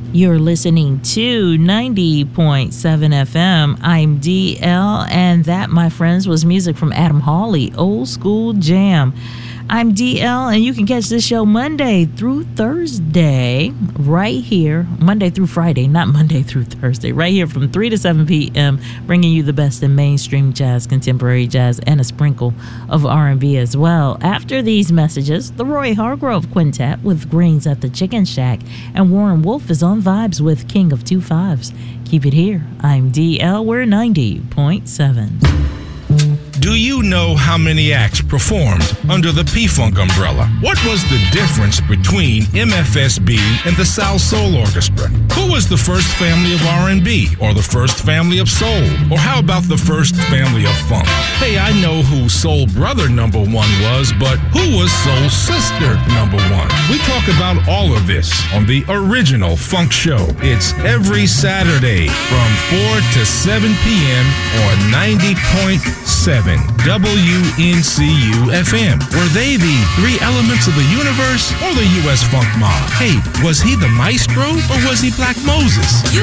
You're listening to 90.7 FM. I'm DL, and that, my friends, was music from Adam Hawley, Old School Jam. I'm DL, and you can catch this show Monday through Thursday right here. Monday through Friday, not Monday through Thursday. Right here from 3 to 7 p.m., bringing you the best in mainstream jazz, contemporary jazz, and a sprinkle of R&B as well. After these messages, the Roy Hargrove Quintet with Greens at the Chicken Shack, and Warren Wolf is on vibes with King of Two Fives. Keep it here. I'm DL. We're 90.7. Do you know how many acts performed under the P-Funk umbrella? What was the difference between MFSB and the South Soul Orchestra? Who was the first family of R&B, or the first family of soul? Or how about the first family of funk? Hey, I know who Soul Brother number one was, but who was Soul Sister number one? We talk about all of this on the original Funk Show. It's every Saturday from 4 to 7 p.m. on 90.7 WNCU FM. Were they the three elements of the universe or the U.S. Funk Mob? Hey, was he the maestro or was he Black Moses?